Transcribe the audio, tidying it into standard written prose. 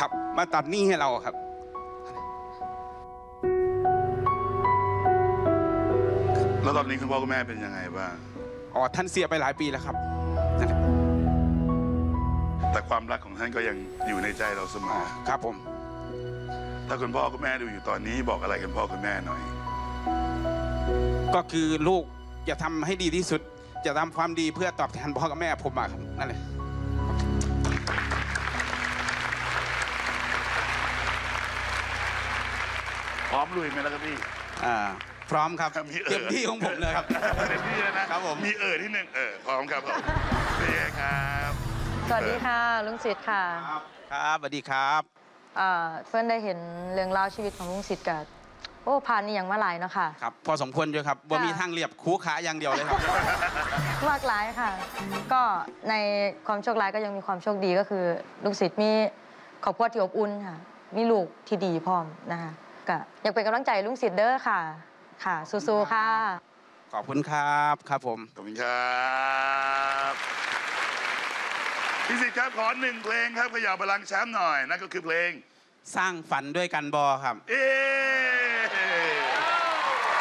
ครับมาตัดหนี้ให้เราครับแล้วตอนนี้คุณพ่อคุณแม่เป็นยังไงบ้างอ๋อท่านเสียไปหลายปีแล้วครับแต่ความรักของท่านก็ยังอยู่ในใจเราเสมอครับผมถ้าคุณพ่อคุณแม่ดูอยู่ตอนนี้บอกอะไรกับพ่อคุณแม่หน่อยก็คือลูกจะทำให้ดีที่สุดจะทำความดีเพื่อตอบแทนพ่อกับแม่ผมมาครับนั่นเลยพร้อมลุยไหมล่ะครับพี่พร้อมครับเต็มที่ของผมเลยครับเต็มที่เลยนะครับผมมีที่หนึ่งพร้อมครับผมเป็นไงครับสวัสดีค่ะลุงศิษย์ค่ะครับสวัสดีครับเพื่อนได้เห็นเรื่องราวชีวิตของลุงศิษย์กับโอ้ผ่านนี่อย่างมาหลายเนาะค่ะครับพอสมควรด้วยครับว่ามีทางเรียบคู่ขาอย่างเดียวเลยครับมากหลายค่ะก็ในความโชคร้ายก็ยังมีความโชคดีก็คือลุงศิษย์มีครอบครัวที่อบอุ่นค่ะมีลูกที่ดีพร้อมนะคะก็อยากเป็นกำลังใจลุงศิษย์เด้อค่ะค่ะสู้ๆค่ะขอบคุณครับครับผมขอบคุณครับพี่ศิษย์ครับขอ1เพลงครับขย่าพลังแชมป์หน่อยนั่นก็คือเพลงสร้างฝันด้วยกันบอครับ